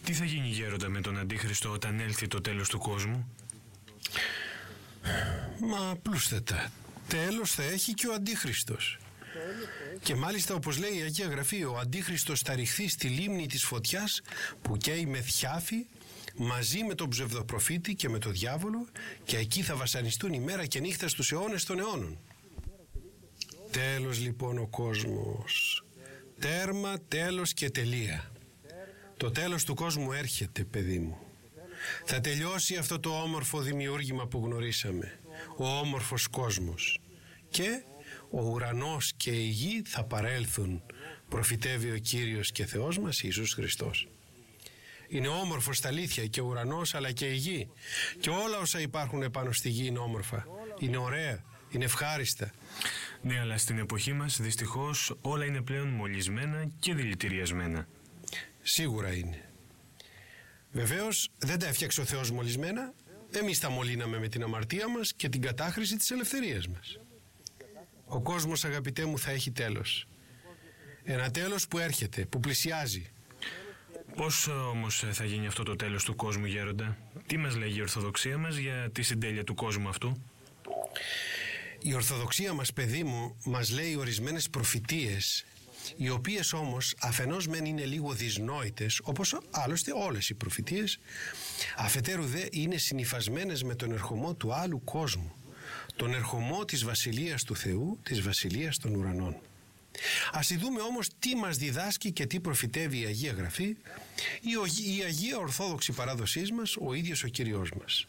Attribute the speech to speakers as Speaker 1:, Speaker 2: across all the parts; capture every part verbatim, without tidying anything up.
Speaker 1: Τι θα γίνει, γέροντα, με τον Αντίχριστο όταν έλθει το τέλος του κόσμου?
Speaker 2: Μα απλούστατα, τέλος θα έχει και ο Αντίχριστος. Και μάλιστα, όπως λέει η Αγία Γραφή, ο Αντίχριστος θα ρηχθεί στη λίμνη της φωτιάς που καίει με θιάφη μαζί με τον ψευδοπροφήτη και με τον διάβολο, και εκεί θα βασανιστούν ημέρα και νύχτα στους αιώνες των αιώνων. Τέλος λοιπόν ο κόσμος. Τέρμα, τέλος και τελεία. Το τέλος του κόσμου έρχεται, παιδί μου. Θα τελειώσει αυτό το όμορφο δημιούργημα που γνωρίσαμε, ο όμορφος κόσμος, και ο ουρανός και η γη θα παρέλθουν, προφητεύει ο Κύριος και Θεός μας Ιησούς Χριστός. Είναι όμορφος στα αλήθεια και ο ουρανός αλλά και η γη, και όλα όσα υπάρχουν επάνω στη γη είναι όμορφα, είναι ωραία, είναι ευχάριστα.
Speaker 1: Ναι, αλλά στην εποχή μας δυστυχώς όλα είναι πλέον μολυσμένα και δηλητηριασμένα.
Speaker 2: Σίγουρα είναι. Βεβαίως δεν τα έφτιαξε ο Θεός μολυσμένα, εμείς τα μολύναμε με την αμαρτία μας και την κατάχρηση της ελευθερίας μας. Ο κόσμος, αγαπητέ μου, θα έχει τέλος. Ένα τέλος που έρχεται, που πλησιάζει.
Speaker 1: Πώς όμως θα γίνει αυτό το τέλος του κόσμου, γέροντα? Τι μας λέγει η Ορθοδοξία μας για τη συντέλεια του κόσμου αυτού?
Speaker 2: Η Ορθοδοξία μας, παιδί μου, μας λέει ορισμένες προφητείες, οι οποίες όμως αφενός μεν είναι λίγο δυσνόητες, όπως άλλωστε όλες οι προφητείες, αφετέρου δε είναι συνυφασμένες με τον ερχομό του άλλου κόσμου, τον ερχομό της Βασιλείας του Θεού, της Βασιλείας των ουρανών. Ας δούμε όμως τι μας διδάσκει και τι προφητεύει η Αγία Γραφή, η, η Αγία Ορθόδοξη παράδοσή μας, ο ίδιος ο Κύριος μας.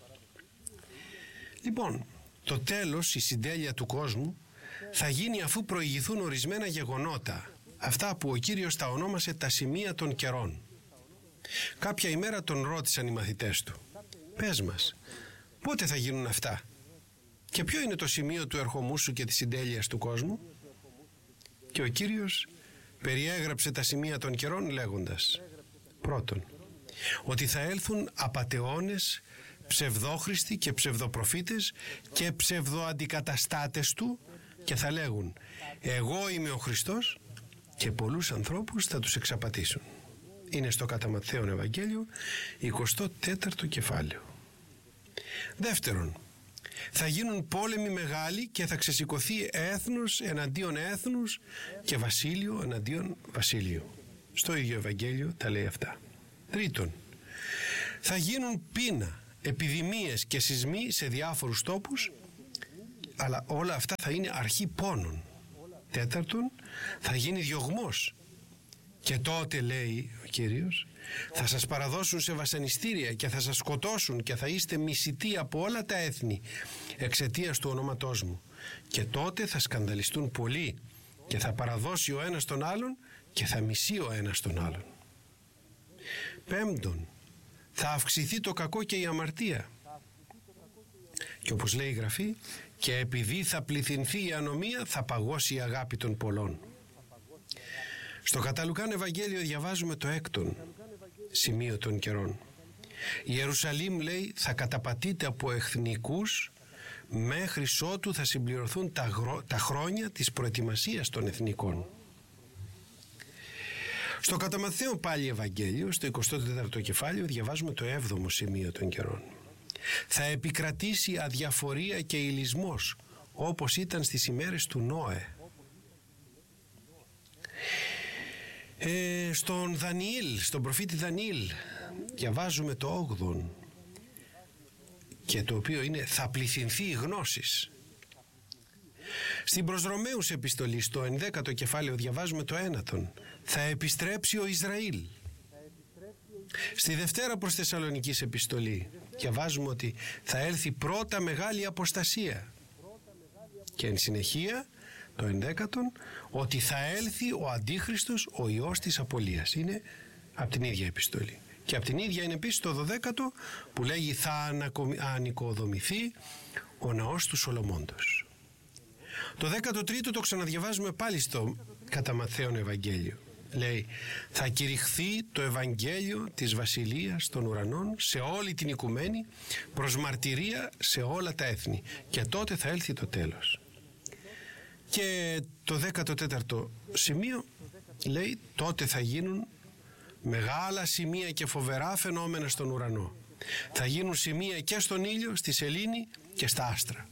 Speaker 2: Λοιπόν, το τέλος, η συντέλεια του κόσμου, θα γίνει αφού προηγηθούν ορισμένα γεγονότα, αυτά που ο Κύριος τα ονόμασε τα σημεία των καιρών. Κάποια ημέρα τον ρώτησαν οι μαθητές του, πες μας, πότε θα γίνουν αυτά και ποιο είναι το σημείο του ερχομού σου και της συντέλειας του κόσμου? Και ο Κύριος περιέγραψε τα σημεία των καιρών λέγοντας, πρώτον, ότι θα έλθουν απατεώνες, ψευδόχριστοι και ψευδοπροφήτες και ψευδοαντικαταστάτες του, και θα λέγουν, εγώ είμαι ο Χριστός, και πολλούς ανθρώπους θα τους εξαπατήσουν. Είναι στο κατά Ματθαίον Ευαγγέλιο, εικοστό τέταρτο κεφάλαιο. Δεύτερον, θα γίνουν πόλεμοι μεγάλοι και θα ξεσηκωθεί έθνος εναντίον έθνους και βασίλειο εναντίον βασίλειου. Στο ίδιο Ευαγγέλιο τα λέει αυτά. Τρίτον, θα γίνουν πείνα, επιδημίες και σεισμοί σε διάφορους τόπους, αλλά όλα αυτά θα είναι αρχή πόνων. Τέταρτον, θα γίνει διωγμός, και τότε, λέει ο Κύριος, θα σας παραδώσουν σε βασανιστήρια και θα σας σκοτώσουν και θα είστε μισητοί από όλα τα έθνη εξαιτίας του ονόματός μου, και τότε θα σκανδαλιστούν πολλοί και θα παραδώσει ο ένας τον άλλον και θα μισεί ο ένας τον άλλον. Πέμπτον, θα αυξηθεί το κακό και η αμαρτία, και όπως λέει η Γραφή, και επειδή θα πληθυνθεί η ανομία θα παγώσει η αγάπη των πολλών. Στο κατά Λουκάν Ευαγγέλιο διαβάζουμε το έκτον σημείο των καιρών. Η Ιερουσαλήμ, λέει, θα καταπατείται από εθνικούς μέχρι ότου θα συμπληρωθούν τα, γρο... τα χρόνια της προετοιμασίας των εθνικών. Στο κατά Ματθαίον πάλι Ευαγγέλιο, στο εικοστό τέταρτο κεφάλαιο, διαβάζουμε το έβδομο σημείο των καιρών. Θα επικρατήσει αδιαφορία και ηλισμός, όπως ήταν στις ημέρες του Νόε. Ε, στον Δανιήλ, στον προφήτη Δανιήλ, διαβάζουμε το όγδον, και το οποίο είναι θα πληθυνθεί η γνώσης. Στην προς Ρωμαίους επιστολή, στο ενδέκατο κεφάλαιο, διαβάζουμε το ένατον, θα επιστρέψει ο Ισραήλ. Στη Δευτέρα προς Θεσσαλονικής επιστολή διαβάζουμε ότι θα έλθει πρώτα μεγάλη αποστασία, και εν συνεχεία το ενδέκατον ότι θα έλθει ο Αντίχριστος, ο Υιός της Απολίας. Είναι από την ίδια επιστολή. Και από την ίδια είναι επίσης το δωδέκατο που λέγει θα ανοικοδομηθεί ο ναός του Σολομώντος. Το δέκατο τρίτο το ξαναδιαβάζουμε πάλι στο κατά Ματθαίον Ευαγγέλιο. Λέει θα κηρυχθεί το Ευαγγέλιο της Βασιλείας των Ουρανών σε όλη την οικουμένη προς μαρτυρία σε όλα τα έθνη, και τότε θα έλθει το τέλος. Και το δέκατο τέταρτο σημείο λέει τότε θα γίνουν Μεγάλα σημεία και φοβερά φαινόμενα στον ουρανό. Θα γίνουν σημεία και στον ήλιο, στη σελήνη και στα άστρα.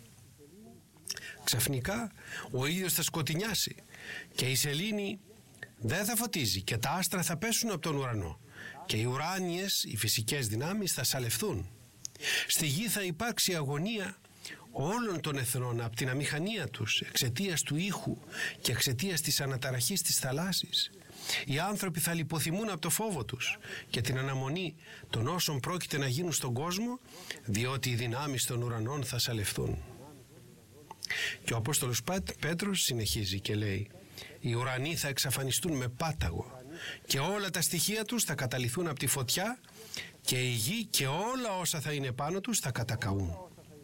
Speaker 2: Ξαφνικά ο ήλιος θα σκοτεινιάσει και η σελήνη δεν θα φωτίζει και τα άστρα θα πέσουν από τον ουρανό και οι ουράνιες, οι φυσικές δυνάμεις θα σαλευθούν. Στη γη θα υπάρξει αγωνία όλων των εθνών από την αμηχανία τους εξαιτίας του ήχου και εξαιτίας της αναταραχής της θαλάσσης. Οι άνθρωποι θα λιποθυμούν από το φόβο τους και την αναμονή των όσων πρόκειται να γίνουν στον κόσμο, διότι οι δυνάμεις των ουρανών θα σαλευθούν. Και ο Απόστολος Πέτρος συνεχίζει και λέει: οι ουρανοί θα εξαφανιστούν με πάταγο και όλα τα στοιχεία τους θα καταλυθούν από τη φωτιά και η γη και όλα όσα θα είναι πάνω τους θα κατακαούν.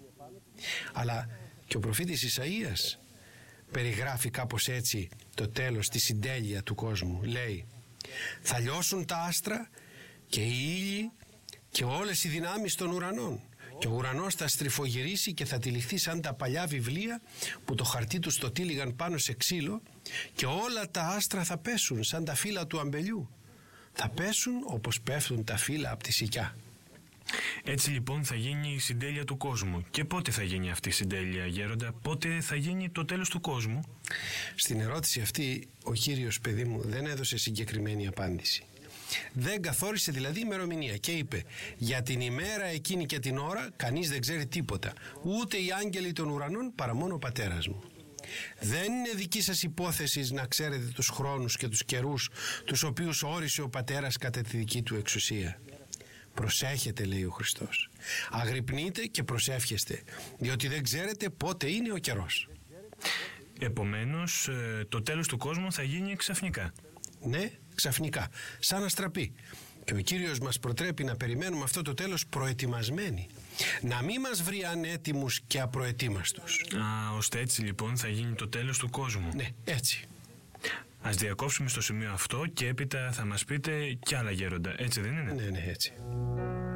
Speaker 2: Αλλά και ο προφήτης Ισαΐας περιγράφει κάπως έτσι το τέλος, τη συντέλεια του κόσμου. Λέει: θα λιώσουν τα άστρα και οι ήλιοι και όλες οι δυνάμεις των ουρανών και ο ουρανός θα στριφογυρίσει και θα τυλιχθεί σαν τα παλιά βιβλία που το χαρτί τους το τύλιγαν πάνω σε ξύλο και όλα τα άστρα θα πέσουν σαν τα φύλλα του αμπελιού. Θα πέσουν όπως πέφτουν τα φύλλα από τη σικιά.
Speaker 1: Έτσι λοιπόν θα γίνει η συντέλεια του κόσμου. Και πότε θα γίνει αυτή η συντέλεια, γέροντα? Πότε θα γίνει το τέλος του κόσμου?
Speaker 2: Στην ερώτηση αυτή ο Κύριος, παιδί μου, δεν έδωσε συγκεκριμένη απάντηση. Δεν καθόρισε δηλαδή ημερομηνία και είπε: για την ημέρα εκείνη και την ώρα κανείς δεν ξέρει τίποτα, ούτε οι άγγελοι των ουρανών παρά μόνο ο Πατέρας μου. Δεν είναι δική σας υπόθεση να ξέρετε τους χρόνους και τους καιρούς τους οποίους όρισε ο Πατέρας κατά τη δική του εξουσία. Προσέχετε, λέει ο Χριστός. Αγρυπνείτε και προσεύχεστε, διότι δεν ξέρετε πότε είναι ο καιρός.
Speaker 1: Επομένως, το τέλος του κόσμου θα γίνει ξαφνικά.
Speaker 2: Ναι, ξαφνικά, σαν αστραπή. Και ο Κύριος μας προτρέπει να περιμένουμε αυτό το τέλος προετοιμασμένοι. Να μην μας βρει ανέτοιμους και απροετοίμαστους.
Speaker 1: Α, ώστε έτσι λοιπόν θα γίνει το τέλος του κόσμου.
Speaker 2: Ναι, έτσι.
Speaker 1: Ας διακόψουμε στο σημείο αυτό και έπειτα θα μας πείτε κι άλλα, γέροντα. Έτσι δεν είναι?
Speaker 2: Ναι, ναι, έτσι.